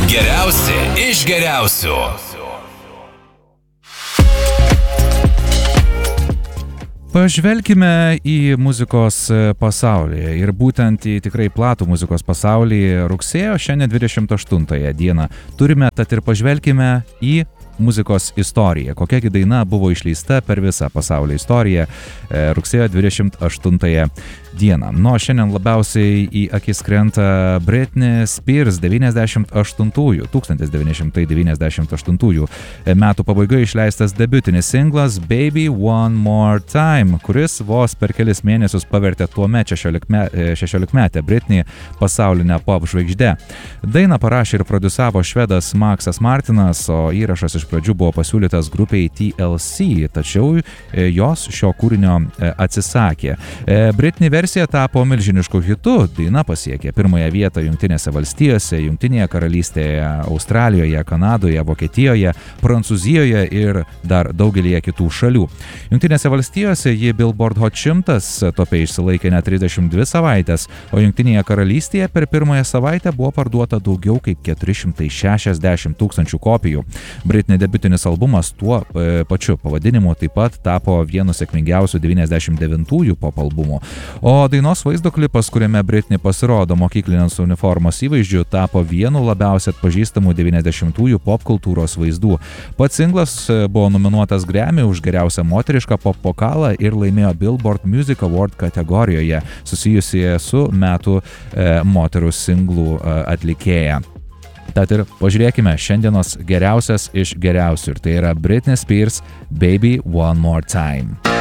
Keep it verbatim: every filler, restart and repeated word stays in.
Geriausi iš geriausių. Pažvelkime į muzikos pasaulį ir būtent į tikrai platų muzikos pasaulį. Rugsėjo šiandien dvidešimt aštuntąją dieną turime, tad ir pažvelkime į muzikos istoriją. Kokiagi daina buvo išleista per visą pasaulio istoriją rugsėjo dvidešimt aštuntąją dieną. Nu, šiandien labiausiai į akis krenta Britney Spears devyniasdešimt aštuntųjų, tūkstantis devyni šimtai devyniasdešimt aštuntųjų metų pabaigoje išleistas debiutinis singlas Baby One More Time, kuris vos per kelis mėnesius pavertė tuomet šešiolikmetę Britney pasaulinę pop žvaigždę. Dainą parašė ir produsavo švedas Maksas Martinas, o įrašas iš pradžių buvo pasiūlytas grupiai T L C, tačiau jos šio kūrinio atsisakė. Britney versija tapo milžinišku hitu, daina pasiekė pirmąją vietą Jungtinėse valstijose, Jungtinėje karalystėje, Australijoje, Kanadoje, Vokietijoje, Prancūzijoje ir dar daugelyje kitų šalių. Jungtinėse valstijose ji Billboard Hot šimtas tope išsilaikė net trisdešimt dvi savaitės, o Jungtinėje karalystėje per pirmąją savaitę buvo parduota daugiau kaip keturi šimtai šešiasdešimt tūkstančių kopijų. Britney debiutinis albumas tuo e, pačiu pavadinimu taip pat tapo vienu sėkmingiausių devyniasdešimt devintųjų pop albumų. O dainos vaizdo klipas, kuriame Britney pasirodo mokyklinės uniformos įvaizdžiu, tapo vienu labiausiai atpažįstamų devyniasdešimtųjų pop kultūros vaizdų. Pats singlas buvo nominuotas Grammy už geriausią moterišką pop vokalą ir laimėjo Billboard Music Award kategorijoje susijusioje su metų e, moterų singlų e, atlikėja. Tad ir pažiūrėkime šiandienos geriausias iš geriausių, ir tai yra Britney Spears Baby One More Time.